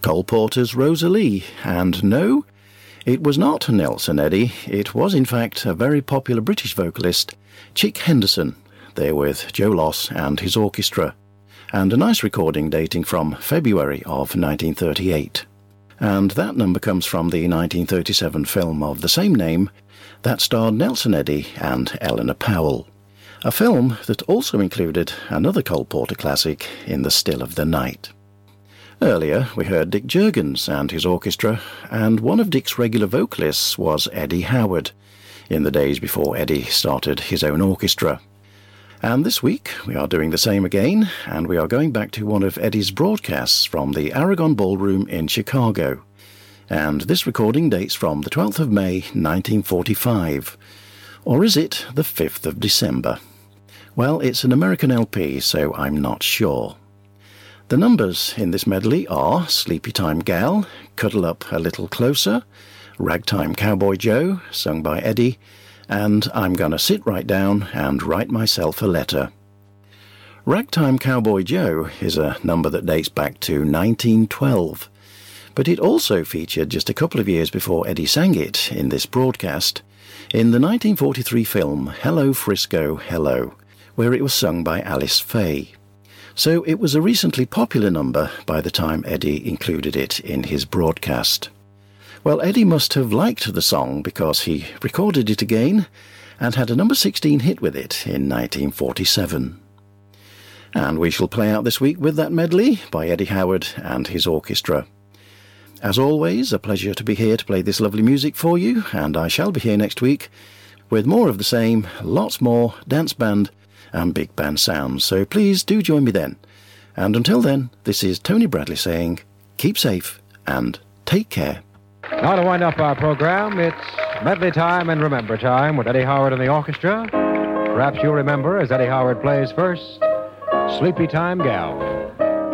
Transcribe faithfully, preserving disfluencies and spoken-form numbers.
Cole Porter's Rosalie, and no, it was not Nelson Eddy, it was in fact a very popular British vocalist, Chick Henderson, there with Joe Loss and his orchestra, and a nice recording dating from February of nineteen thirty-eight. And that number comes from the nineteen thirty-seven film of the same name that starred Nelson Eddy and Eleanor Powell, a film that also included another Cole Porter classic, In the Still of the Night. Earlier we heard Dick Jurgens and his orchestra, and one of Dick's regular vocalists was Eddie Howard, in the days before Eddie started his own orchestra. And this week we are doing the same again, and we are going back to one of Eddie's broadcasts from the Aragon Ballroom in Chicago. And this recording dates from the twelfth of May nineteen forty-five. Or is it the fifth of December? Well, it's an American L P, so I'm not sure. The numbers in this medley are Sleepy Time Gal, Cuddle Up a Little Closer, Ragtime Cowboy Joe, sung by Eddie, and I'm Gonna Sit Right Down and Write Myself a Letter. Ragtime Cowboy Joe is a number that dates back to nineteen twelve, but it also featured just a couple of years before Eddie sang it in this broadcast, in the nineteen forty-three film Hello Frisco, Hello, where it was sung by Alice Faye. So it was a recently popular number by the time Eddie included it in his broadcast. Well, Eddie must have liked the song because he recorded it again and had a number sixteen hit with it in nineteen forty-seven. And we shall play out this week with that medley by Eddie Howard and his orchestra. As always, a pleasure to be here to play this lovely music for you, and I shall be here next week with more of the same, lots more dance band and big band sounds, so please do join me then. And until then, this is Tony Bradley saying, keep safe and take care. Now to wind up our program, it's Medley Time and Remember Time with Eddie Howard and the orchestra. Perhaps you'll remember as Eddie Howard plays first, Sleepy Time Gal.